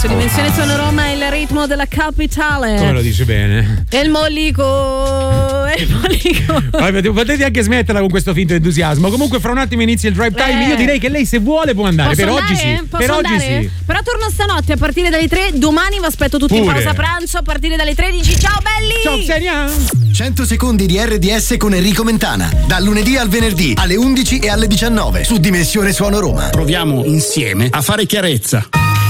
Su Dimensione Suono Roma il ritmo della capitale. Come lo dice bene? E il mollico. Potete anche smetterla con questo finto entusiasmo. Comunque fra un attimo inizia il drive time. Io direi che lei se vuole può andare. Posso per andare? oggi sì. Posso per andare? oggi sì. Però torno stanotte a partire dalle 3. Domani vi aspetto tutti in pausa pranzo a partire dalle 13. Ciao belli! Ciao Xenia! 100 secondi di RDS con Enrico Mentana. Dal lunedì al venerdì alle 11 e alle 19 su Dimensione Suono Roma. Proviamo insieme a fare chiarezza.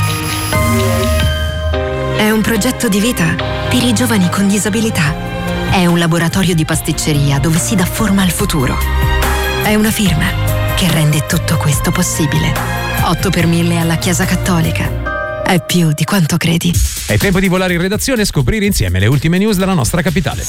È un progetto di vita per i giovani con disabilità. È un laboratorio di pasticceria dove si dà forma al futuro. È una firma che rende tutto questo possibile. 8 per 1000 alla Chiesa Cattolica. È più di quanto credi. È tempo di volare in redazione e scoprire insieme le ultime news della nostra capitale.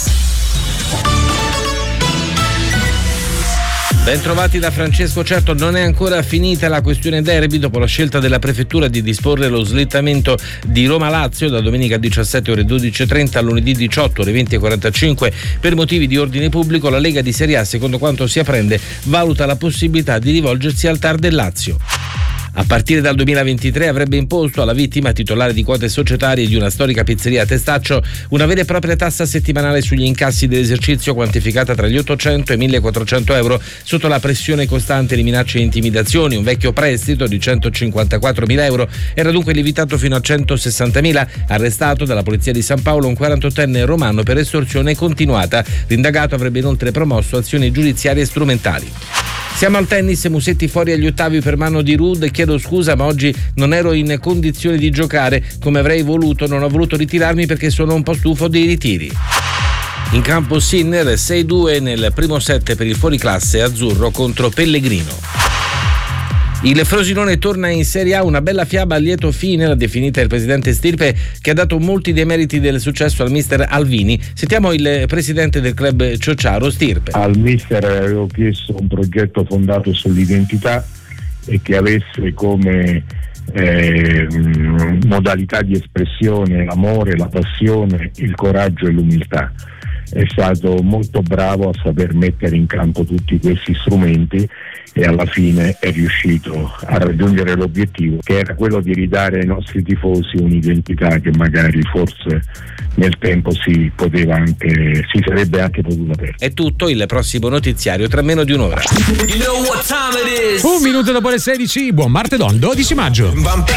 Ben trovati da Francesco. Certo, non è ancora finita la questione derby dopo la scelta della prefettura di disporre lo slittamento di Roma-Lazio da domenica 17 ore 12.30 a lunedì 18 ore 20.45 per motivi di ordine pubblico. La Lega di Serie A, secondo quanto si apprende, valuta la possibilità di rivolgersi al TAR del Lazio. A partire dal 2023 avrebbe imposto alla vittima titolare di quote societarie di una storica pizzeria a Testaccio una vera e propria tassa settimanale sugli incassi dell'esercizio quantificata tra gli 800 e 1400 euro sotto la pressione costante di minacce e intimidazioni. Un vecchio prestito di 154.000 euro era dunque lievitato fino a 160.000. Arrestato dalla polizia di San Paolo un 48enne romano per estorsione continuata. L'indagato avrebbe inoltre promosso azioni giudiziarie strumentali. Siamo al tennis, Musetti fuori agli ottavi per mano di Ruud. Chiedo scusa ma oggi non ero in condizione di giocare come avrei voluto, non ho voluto ritirarmi perché sono un po' stufo dei ritiri. In campo Sinner 6-2 nel primo set per il fuoriclasse azzurro contro Pellegrino. Il Frosinone torna in Serie A, una bella fiaba a lieto fine, l'ha definita il presidente Stirpe, che ha dato molti dei meriti del successo al mister Alvini. Sentiamo il presidente del club Ciociaro, Stirpe. Al mister avevo chiesto un progetto fondato sull'identità e che avesse come modalità di espressione l'amore, la passione, il coraggio e l'umiltà. È stato molto bravo a saper mettere in campo tutti questi strumenti e alla fine è riuscito a raggiungere l'obiettivo, che era quello di ridare ai nostri tifosi un'identità che magari forse nel tempo si sarebbe anche potuta perdere. È tutto, il prossimo notiziario tra meno di un'ora. Un minuto dopo le 16, buon martedì 12 maggio.